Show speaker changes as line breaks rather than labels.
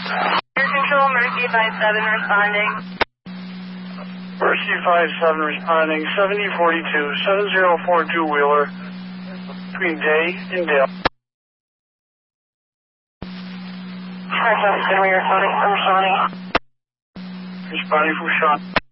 Air Control, Mercy 57 responding.
Mercy 57 responding, 7042, 7042 Wheeler, between Day and Dale.
Hi, Justin, we are responding from Shawnee.
Responding from Sean.